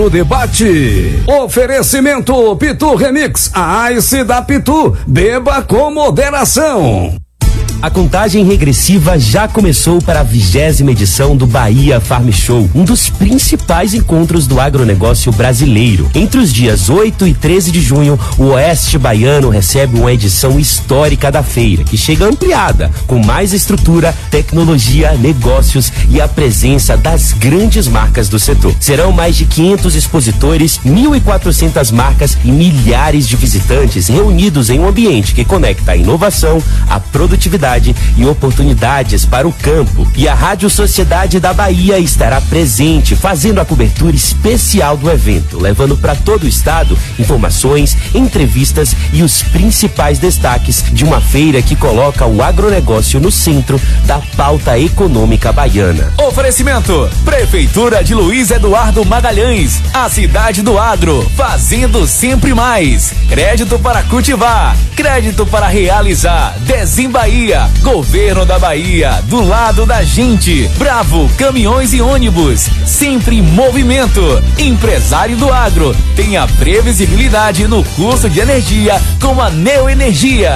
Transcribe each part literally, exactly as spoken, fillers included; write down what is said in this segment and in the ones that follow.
O debate. Oferecimento Pitu Remix. A Ice da Pitu. Beba com moderação. A contagem regressiva já começou para a vigésima edição do Bahia Farm Show, um dos principais encontros do agronegócio brasileiro. Entre os dias oito e treze de junho, o Oeste Baiano recebe uma edição histórica da feira, que chega ampliada, com mais estrutura, tecnologia, negócios e a presença das grandes marcas do setor. Serão mais de quinhentos expositores, mil e quatrocentas marcas e milhares de visitantes reunidos em um ambiente que conecta a inovação, a produtividade e oportunidades para o campo. E a Rádio Sociedade da Bahia estará presente, fazendo a cobertura especial do evento, levando para todo o estado informações, entrevistas e os principais destaques de uma feira que coloca o agronegócio no centro da pauta econômica baiana. Oferecimento: Prefeitura de Luiz Eduardo Magalhães, a cidade do agro, fazendo sempre mais. Crédito para cultivar, crédito para realizar. Dezem Bahia, Governo da Bahia, do lado da gente. Bravo Caminhões e Ônibus, sempre em movimento. Empresário do agro, tenha previsibilidade no custo de energia com a Neoenergia.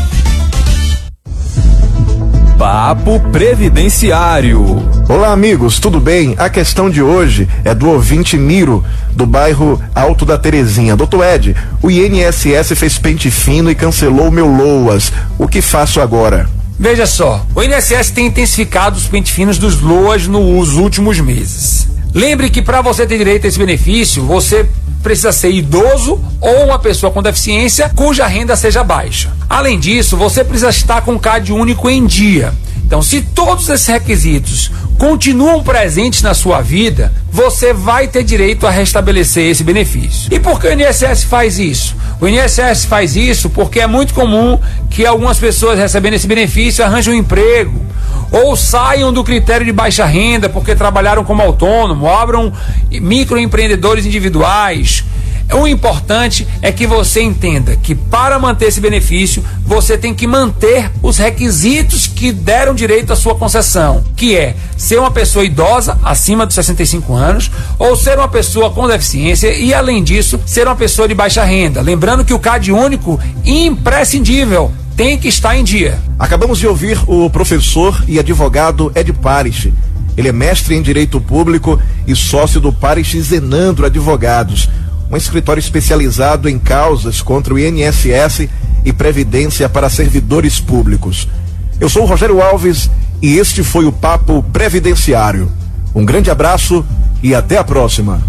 Papo Previdenciário. Olá amigos, tudo bem? A questão de hoje é do ouvinte Miro, do bairro Alto da Terezinha. Doutor Ed, o I N S S fez pente fino e cancelou o meu LOAS. O que faço agora? Veja só, o I N S S tem intensificado os pente finos dos LOAS nos últimos meses. Lembre que para você ter direito a esse benefício, você precisa ser idoso ou uma pessoa com deficiência cuja renda seja baixa. Além disso, você precisa estar com o C A D único em dia. Então, se todos esses requisitos continuam presentes na sua vida, você vai ter direito a restabelecer esse benefício. E por que o I N S S faz isso? O I N S S faz isso porque é muito comum que algumas pessoas recebendo esse benefício arranjem um emprego ou saiam do critério de baixa renda porque trabalharam como autônomo, abram microempreendedores individuais. O importante é que você entenda que para manter esse benefício, você tem que manter os requisitos que deram direito à sua concessão, que é ser uma pessoa idosa, acima dos sessenta e cinco anos, ou ser uma pessoa com deficiência e, além disso, ser uma pessoa de baixa renda. Lembrando que o C A D único, imprescindível, tem que estar em dia. Acabamos de ouvir o professor e advogado Ed Parish. Ele é mestre em Direito Público e sócio do Parish Zenandro Advogados, um escritório especializado em causas contra o I N S S e previdência para servidores públicos. Eu sou o Rogério Alves e este foi o Papo Previdenciário. Um grande abraço e até a próxima.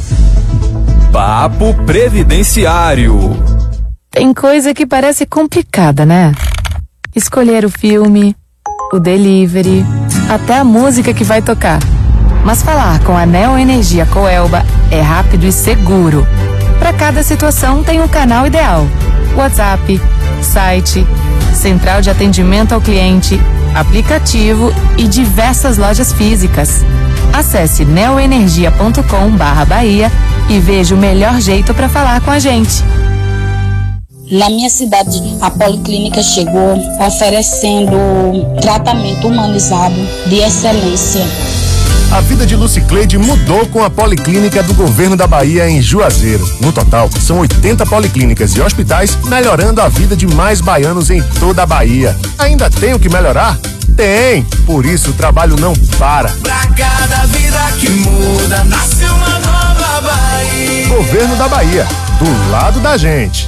Papo Previdenciário. Tem coisa que parece complicada, né? Escolher o filme, o delivery, até a música que vai tocar. Mas falar com a Neoenergia Coelba é rápido e seguro. Para cada situação tem um canal ideal. WhatsApp, site, central de atendimento ao cliente, aplicativo e diversas lojas físicas. Acesse neoenergia ponto com barra Bahia e veja o melhor jeito para falar com a gente. Na minha cidade, a Policlínica chegou oferecendo tratamento humanizado de excelência. A vida de Lucicleide mudou com a Policlínica do Governo da Bahia em Juazeiro. No total, são oitenta policlínicas e hospitais melhorando a vida de mais baianos em toda a Bahia. Ainda tem o que melhorar? Tem! Por isso o trabalho não para. Pra cada vida que muda, nasce uma nova Bahia. Governo da Bahia, do lado da gente.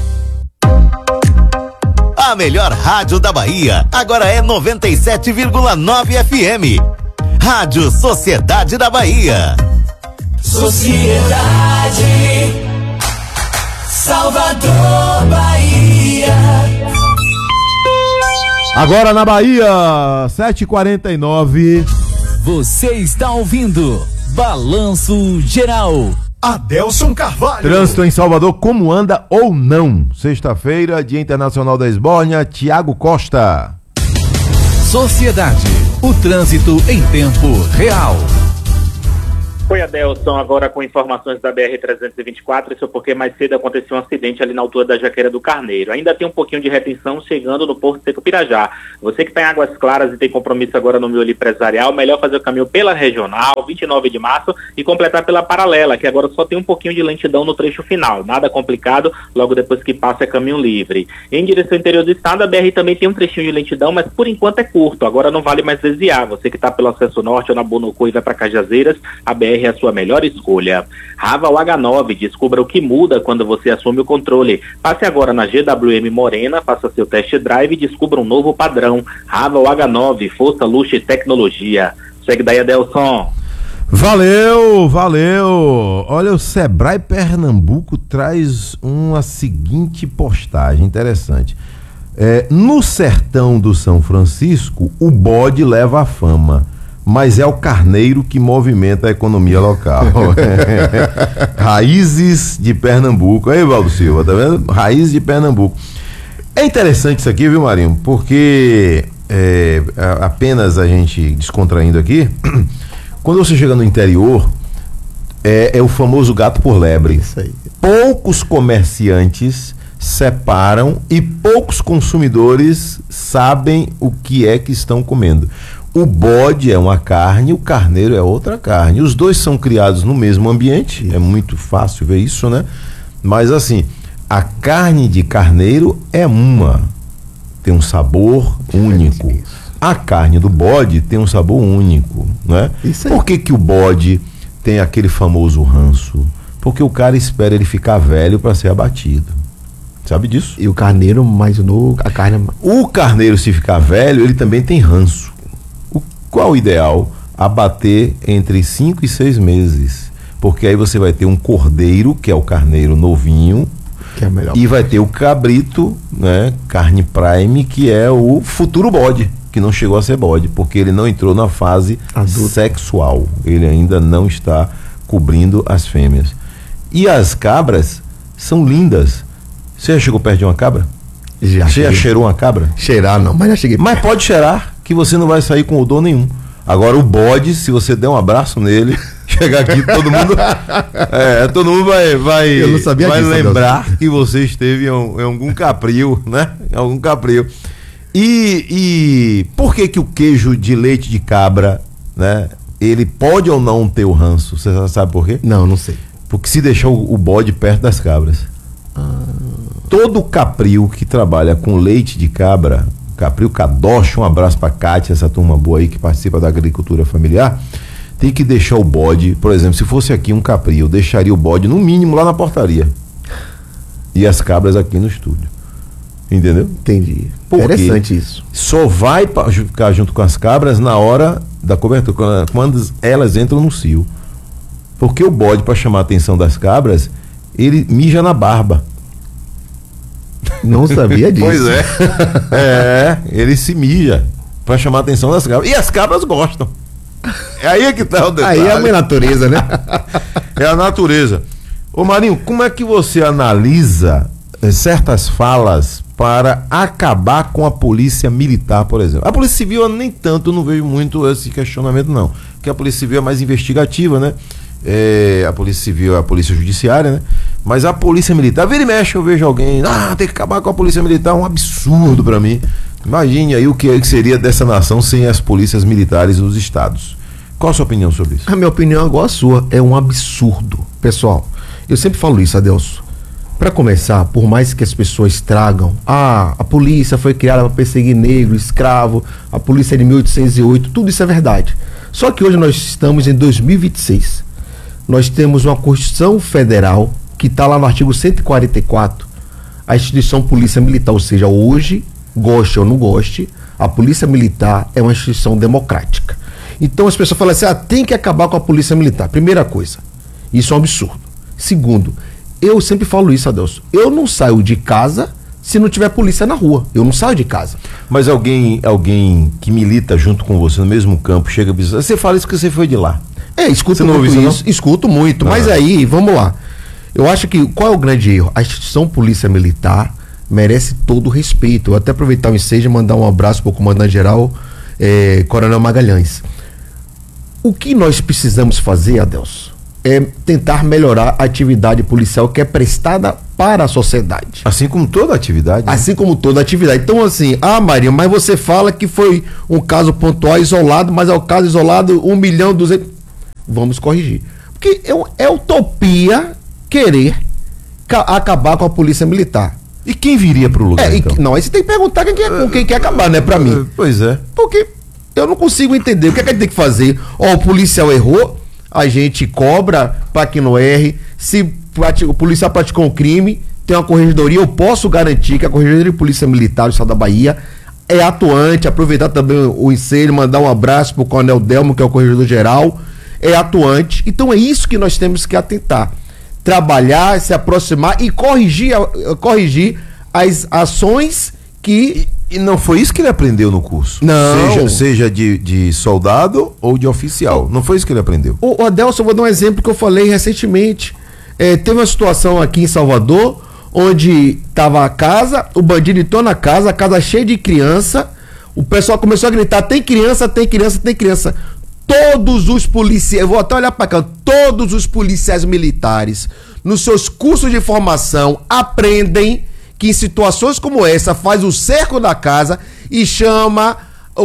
A melhor rádio da Bahia agora é noventa e sete vírgula nove F M. Rádio Sociedade da Bahia. Sociedade Salvador, Bahia. Agora na Bahia, sete e quarenta e nove. Você está ouvindo Balanço Geral. Adelson Carvalho. Trânsito em Salvador, como anda ou não? Sexta-feira, Dia Internacional da Esbórnia, Tiago Costa. Sociedade, o trânsito em tempo real. Oi, Adelson, agora com informações da B R trezentos e vinte e quatro, isso porque mais cedo aconteceu um acidente ali na altura da Jaqueira do Carneiro. Ainda tem um pouquinho de retenção chegando no Porto Seco Pirajá. Você que está em Águas Claras e tem compromisso agora no miolo empresarial, melhor fazer o caminho pela Regional, vinte e nove de março, e completar pela Paralela, que agora só tem um pouquinho de lentidão no trecho final. Nada complicado, logo depois que passa é caminho livre. Em direção ao interior do estado, a B R também tem um trechinho de lentidão, mas por enquanto é curto, agora não vale mais desviar. Você que está pelo acesso norte ou na Bonocô e vai para Cajazeiras, a B R é a sua melhor escolha. Raval H nove, descubra o que muda quando você assume o controle. Passe agora na G W M Morena, faça seu test drive e descubra um novo padrão. Raval H nove, força, luxo e tecnologia. Segue daí, Adelson. Valeu, valeu. Olha, o Sebrae Pernambuco traz uma seguinte postagem interessante. É, no sertão do São Francisco, o bode leva a fama, mas é o carneiro que movimenta a economia local. Raízes de Pernambuco. Aí, Valdo Silva, tá vendo? Raízes de Pernambuco. É interessante isso aqui, viu, Marinho? Porque é, apenas a gente descontraindo aqui, quando você chega no interior, é, é o famoso gato por lebre. Isso aí. Poucos comerciantes separam e poucos consumidores sabem o que é que estão comendo. O bode é uma carne, o carneiro é outra carne. Os dois são criados no mesmo ambiente, é muito fácil ver isso, né? Mas assim, a carne de carneiro é uma, tem um sabor único. A carne do bode tem um sabor único, né? Por que que o bode tem aquele famoso ranço? Porque o cara espera ele ficar velho para ser abatido. Sabe disso? E o carneiro mais novo, a carne... O carneiro, se ficar velho, ele também tem ranço. O, qual o ideal? Abater entre cinco e seis meses. Porque aí você vai ter um cordeiro, que é o carneiro novinho, que é melhor. E vai ter o cabrito, né, carne prime, que é o futuro bode, que não chegou a ser bode, porque ele não entrou na fase adulto sexual. Ele ainda não está cobrindo as fêmeas. E as cabras são lindas. Você já chegou perto de uma cabra? Já. Você já cheirou uma cabra? Cheirar não, mas já cheguei perto. Mas pode cheirar, que você não vai sair com odor nenhum. Agora o bode, se você der um abraço nele, chegar aqui, todo mundo é, todo mundo vai, vai, Eu não sabia vai disso, lembrar Deus. Que você esteve em, um, em algum capril, né? Em algum capril. E, e por que que o queijo de leite de cabra, né? Ele pode ou não ter o ranço? Você sabe por quê? Não, não sei. Porque se deixar o, o bode perto das cabras. Ah. Todo capril que trabalha com leite de cabra, Capril Cadoche, um abraço pra Cátia, essa turma boa aí que participa da agricultura familiar, tem que deixar o bode, por exemplo, se fosse aqui um capril, eu deixaria o bode no mínimo lá na portaria e as cabras aqui no estúdio, entendeu? Entendi. Porque interessante isso. Só vai pra ficar junto com as cabras na hora da cobertura, quando, quando elas entram no cio, porque o bode, para chamar a atenção das cabras, ele mija na barba. Não sabia disso. Pois é. É, ele se mija pra chamar a atenção das cabras. E as cabras gostam. É aí é que tá o detalhe. Aí é a natureza, né? É a natureza. Ô Marinho, como é que você analisa eh, certas falas para acabar com a polícia militar, por exemplo? A polícia civil, eu nem tanto, eu não vejo muito esse questionamento, não. Porque a polícia civil é mais investigativa, né? É, a polícia civil é a polícia judiciária, né? Mas a polícia militar, vira e mexe, eu vejo alguém, ah, tem que acabar com a polícia militar, é um absurdo pra mim. Imagine aí o que seria dessa nação sem as polícias militares dos estados. Qual a sua opinião sobre isso? A minha opinião é igual a sua, é um absurdo. Pessoal, eu sempre falo isso, Adelson. Pra começar, por mais que as pessoas tragam, ah, a polícia foi criada para perseguir negro, escravo, a polícia é de mil oitocentos e oito, tudo isso é verdade. Só que hoje nós estamos em dois mil e vinte e seis. Nós temos uma Constituição Federal que está lá no artigo cento e quarenta e quatro, a instituição Polícia Militar, ou seja, hoje, goste ou não goste, a Polícia Militar é uma instituição democrática. Então as pessoas falam assim, ah, tem que acabar com a Polícia Militar. Primeira coisa, isso é um absurdo. Segundo, eu sempre falo isso, Adelson, eu não saio de casa se não tiver polícia na rua, eu não saio de casa. Mas alguém, alguém que milita junto com você no mesmo campo, chega e diz, você fala isso que você foi de lá. É, escuto muito isso, isso escuto muito, ah. Mas aí, vamos lá. Eu acho que, qual é o grande erro? A instituição Polícia Militar merece todo o respeito. Eu até aproveitar o ensejo e mandar um abraço para o comandante-geral, eh, Coronel Magalhães. O que nós precisamos fazer, Adelso, é tentar melhorar a atividade policial que é prestada para a sociedade. Assim como toda atividade. Né? Assim como toda atividade. Então, assim, ah, Marinho, mas você fala que foi um caso pontual isolado, mas é o caso isolado um milhão duzentos. Vamos corrigir. Porque é, é utopia querer ca- acabar com a polícia militar. E quem viria para o lugar? É, então? e, não, aí você tem que perguntar quem quer, com quem quer acabar, né? Pra mim. Pois é. Porque eu não consigo entender. O que é que a gente tem que fazer? Ó, o policial errou, a gente cobra para que não erre. Se pratica, o policial praticou um crime, tem uma corregedoria, eu posso garantir que a Corregedoria de Polícia Militar do Estado da Bahia é atuante. Aproveitar também o ensejo, mandar um abraço pro Coronel Delmo, que é o corregedor geral, é atuante. Então é isso que nós temos que atentar. Trabalhar, se aproximar e corrigir, corrigir as ações que... E, e não foi isso que ele aprendeu no curso? Não. Seja, seja de, de soldado ou de oficial. Não foi isso que ele aprendeu? O, o Adelson, eu vou dar um exemplo que eu falei recentemente. É, teve uma situação aqui em Salvador, onde estava a casa, o bandido entrou na casa, a casa cheia de criança, o pessoal começou a gritar, tem criança, tem criança, tem criança. Todos os policiais, eu vou até olhar para cá, todos os policiais militares, nos seus cursos de formação, aprendem que em situações como essa, faz o cerco da casa e chama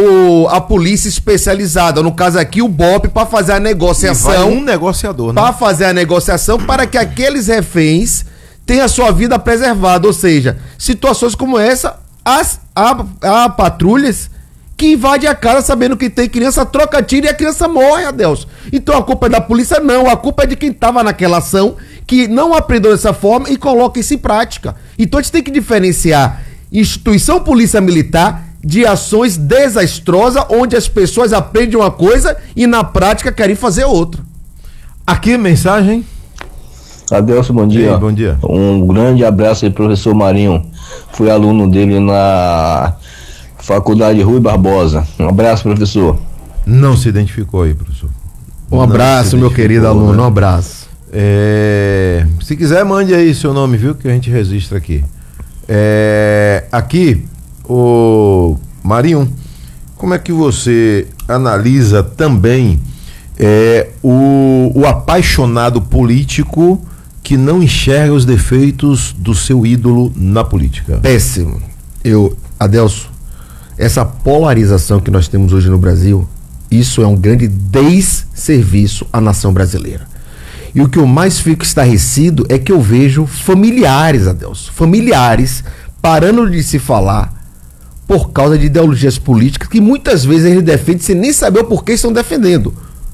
o, a polícia especializada, no caso aqui o B O P, para fazer a negociação. E vai um negociador, né? Para fazer a negociação para que aqueles reféns tenham a sua vida preservada. Ou seja, situações como essa, as, há, há patrulhas que invadem a casa sabendo que tem criança, troca tiro e a criança morre, Adelson. Então a culpa é da polícia? Não, a culpa é de quem estava naquela ação, que não aprendeu dessa forma e coloca isso em prática. Então a gente tem que diferenciar instituição polícia militar de ações desastrosas, onde as pessoas aprendem uma coisa e na prática querem fazer outra. Aqui, mensagem. Adelson, bom dia. Ei, bom dia. Um grande abraço aí, professor Marinho. Fui aluno dele na Faculdade Rui Barbosa. Um abraço, professor. Não se identificou aí, professor. Um abraço, meu querido aluno, né? Um abraço. É, se quiser, mande aí seu nome, viu? Que a gente registra aqui. É, aqui, o Marinho, como é que você analisa também é, o, o apaixonado político que não enxerga os defeitos do seu ídolo na política? Péssimo. Eu, Adelson, essa polarização que nós temos hoje no Brasil, isso é um grande desserviço à nação brasileira. E o que eu mais fico estarrecido é que eu vejo familiares, Adelson, familiares parando de se falar por causa de ideologias políticas que muitas vezes eles defendem sem nem saber o porquê estão defendendo.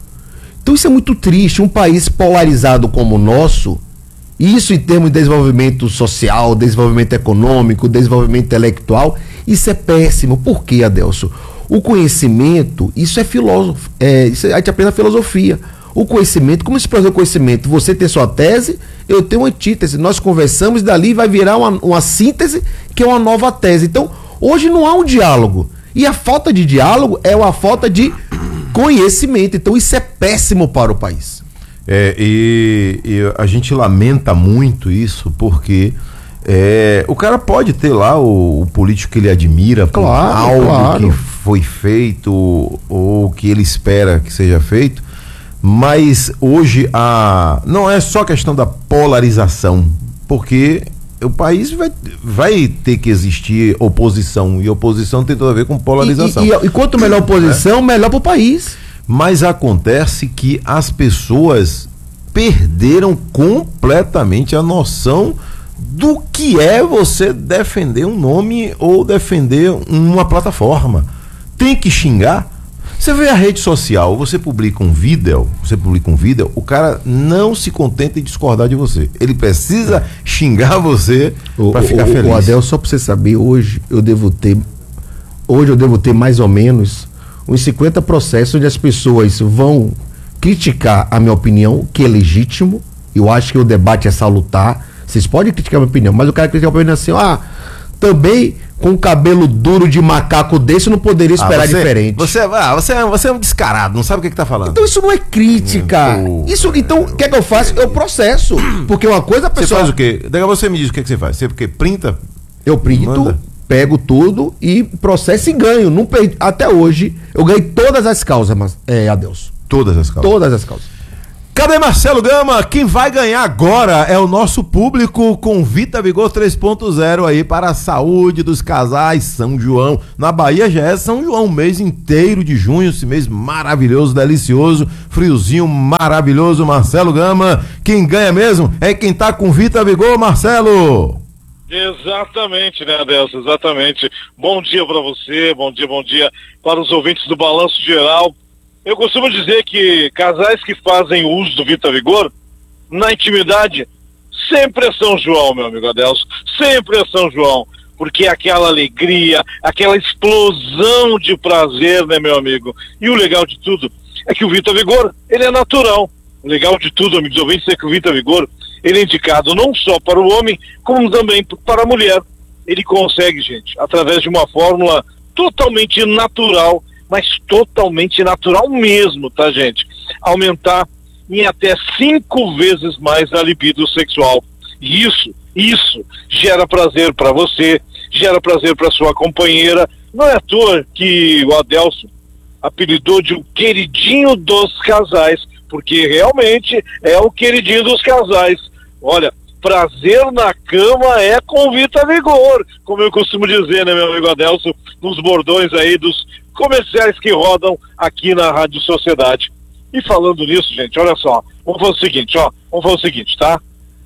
Então isso é muito triste. Um país polarizado como o nosso, isso em termos de desenvolvimento social, desenvolvimento econômico, desenvolvimento intelectual, isso é péssimo. Por quê, Adelson? O conhecimento, isso é filósofo, é, isso a gente aprende a filosofia. O conhecimento, como se produz o conhecimento? Você tem sua tese, eu tenho uma antítese, nós conversamos e dali vai virar uma, uma síntese que é uma nova tese. Então, hoje não há um diálogo. E a falta de diálogo é uma falta de conhecimento. Então, isso é péssimo para o país. É, e, e a gente lamenta muito isso porque é, o cara pode ter lá o, o político que ele admira por claro, algo claro. que foi feito ou que ele espera que seja feito, mas hoje a, não é só questão da polarização, porque o país vai, vai ter que existir oposição, e oposição tem tudo a ver com polarização. E, e, e quanto melhor a oposição, é. melhor para o país. Mas acontece que as pessoas perderam completamente a noção do que é você defender um nome ou defender uma plataforma. Tem que xingar. Você vê a rede social, você publica um vídeo, você publica um vídeo, o cara não se contenta em discordar de você. Ele precisa é. xingar você para ficar o, feliz. O Adel, só para você saber, hoje eu devo ter, hoje eu devo ter mais ou menos uns cinquenta processos onde as pessoas vão criticar a minha opinião, que é legítimo. Eu acho que o debate é salutar. Vocês podem criticar a minha opinião, mas o cara critica a minha opinião assim, ah, também com um cabelo duro de macaco desse eu não poderia esperar ah, você, diferente. Você, ah, você, é, você é um descarado, não sabe o que, que tá falando. Então isso não é crítica. Hum, isso, então, o que é que eu faço? Eu processo. Porque uma coisa a pessoa... Você faz o quê? Daqui a você me diz o que, que você faz. Você porque printa? Eu printo, manda. Pego tudo e processo e ganho. Não perdi, até hoje, eu ganhei todas as causas, mas, é, Adelson. Todas as causas. Todas as causas. Cadê Marcelo Gama? Quem vai ganhar agora é o nosso público com Vita Vigor três ponto zero aí para a saúde dos casais. São João. Na Bahia já é São João, mês inteiro de junho, esse mês maravilhoso, delicioso, friozinho maravilhoso. Marcelo Gama, quem ganha mesmo é quem tá com Vita Vigor, Marcelo. Exatamente, né, Adelson? Exatamente. Bom dia para você, bom dia, bom dia para os ouvintes do Balanço Geral. Eu costumo dizer que casais que fazem uso do Vita Vigor, na intimidade, sempre é São João, meu amigo Adelson, sempre é São João, porque é aquela alegria, aquela explosão de prazer, né, meu amigo? E o legal de tudo é que o Vita Vigor, ele é natural. O legal de tudo, amigos ouvintes, é que o Vita Vigor, ele é indicado não só para o homem, como também para a mulher. Ele consegue, gente, através de uma fórmula totalmente natural, mas totalmente natural mesmo, tá, gente? Aumentar em até cinco vezes mais a libido sexual. E isso, isso gera prazer para você, gera prazer para sua companheira. Não é à toa que o Adelson apelidou de o queridinho dos casais, porque realmente é o queridinho dos casais. Olha, prazer na cama é com Vita Vigor, como eu costumo dizer, né, meu amigo Adelson, nos bordões aí dos comerciais que rodam aqui na Rádio Sociedade. E falando nisso, gente, olha só, vamos fazer o seguinte, ó, vamos fazer o seguinte, tá?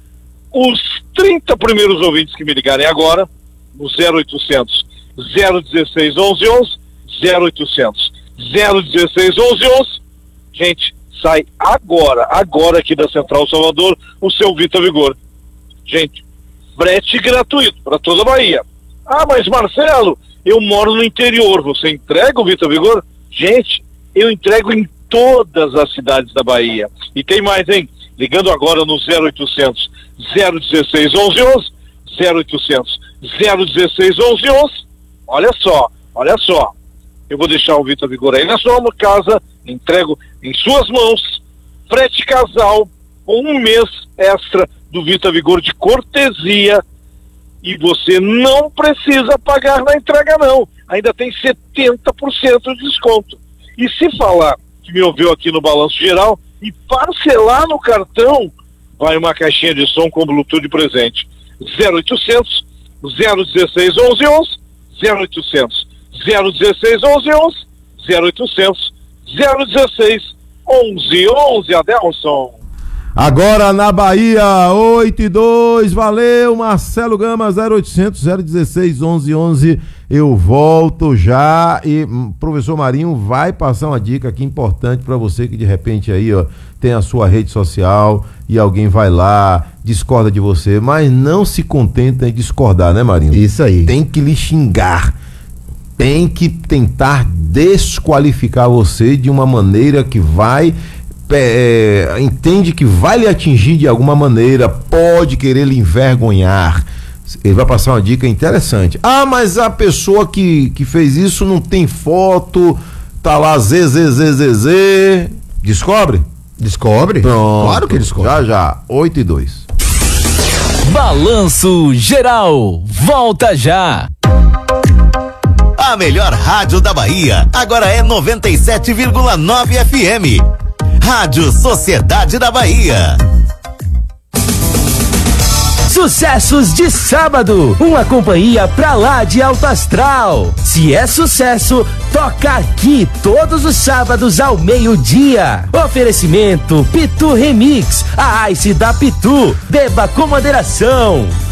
Os trinta primeiros ouvintes que me ligarem agora, no zero oitocentos, zero dezesseis, onze onze, zero oitocentos, zero dezesseis, onze onze, gente, sai agora, agora aqui da Central Salvador, o seu Vita Vigor. Gente, frete gratuito para toda a Bahia. Ah, mas Marcelo, eu moro no interior, você entrega o Vita Vigor? Gente, eu entrego em todas as cidades da Bahia. E tem mais, hein? Ligando agora no zero oitocentos, zero dezesseis, onze onze, zero oitocentos, zero dezesseis, onze onze. Olha só, olha só. Eu vou deixar o Vita Vigor aí na sua casa, entrego em suas mãos, frete casal, com um mês extra do Vita Vigor de cortesia. E você não precisa pagar na entrega, não. Ainda tem setenta por cento de desconto. E se falar que me ouviu aqui no Balanço Geral e parcelar no cartão, vai uma caixinha de som com Bluetooth de presente. zero oitocentos, zero dezesseis, onze onze, zero oitocentos, zero dezesseis, onze onze, zero oitocentos, zero dezesseis, onze onze, Adelson. Agora na Bahia, oito e dois, valeu, Marcelo Gama, zero oitocentos, zero dezesseis, onze onze, eu volto já e hum, professor Marinho vai passar uma dica aqui importante para você que de repente aí, ó, tem a sua rede social e alguém vai lá, discorda de você, mas não se contenta em discordar, né, Marinho? Isso aí. Tem que lhe xingar, tem que tentar desqualificar você de uma maneira que vai... É, entende que vai lhe atingir de alguma maneira, pode querer lhe envergonhar. Ele vai passar uma dica interessante. Ah, mas a pessoa que, que fez isso não tem foto, tá lá zzzzz. Descobre? Descobre? Pronto. Claro que descobre. Já, já, oito e dois. Balanço Geral, volta já. A melhor rádio da Bahia agora é noventa e sete vírgula nove F M. Rádio Sociedade da Bahia. Sucessos de sábado, uma companhia pra lá de alto astral. Se é sucesso, toca aqui todos os sábados ao meio-dia. Oferecimento Pitu Remix, a Ice da Pitu. Beba com moderação.